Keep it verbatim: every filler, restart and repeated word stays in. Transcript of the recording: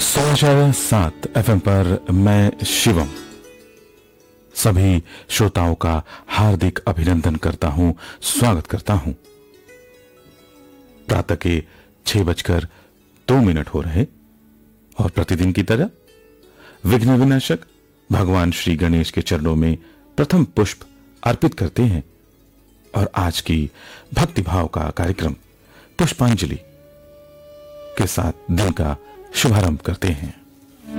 समाचार सात एफएम पर मैं शिवम सभी श्रोताओं का हार्दिक अभिनंदन करता हूं, स्वागत करता हूं। प्रातः के छह बजकर दो मिनट हो रहे और प्रतिदिन की तरह विघ्न विनाशक भगवान श्री गणेश के चरणों में प्रथम पुष्प अर्पित करते हैं और आज की भक्तिभाव का कार्यक्रम पुष्पांजलि के साथ दिन का शुभारंभ करते हैं।